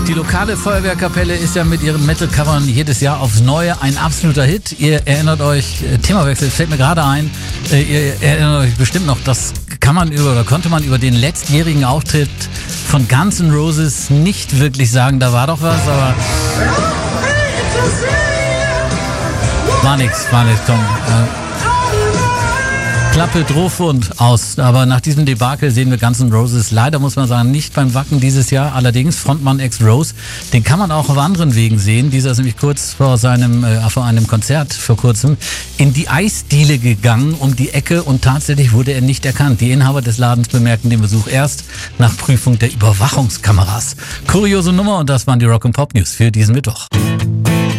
Die lokale Feuerwehrkapelle ist ja mit ihren Metal-Covern jedes Jahr aufs Neue ein absoluter Hit. Ihr erinnert euch, Themawechsel, fällt mir gerade ein, ihr erinnert euch bestimmt noch, das konnte man über den letztjährigen Auftritt von Guns N' Roses nicht wirklich sagen, da war doch was, aber war nix, komm. Klappe, drauf und aus. Aber nach diesem Debakel sehen wir Guns N' Roses leider, muss man sagen, nicht beim Wacken dieses Jahr. Allerdings Frontmann X-Rose, den kann man auch auf anderen Wegen sehen. Dieser ist nämlich kurz vor einem Konzert vor kurzem in die Eisdiele gegangen um die Ecke und tatsächlich wurde er nicht erkannt. Die Inhaber des Ladens bemerkten den Besuch erst nach Prüfung der Überwachungskameras. Kuriose Nummer und das waren die Rock & Pop News für diesen Mittwoch.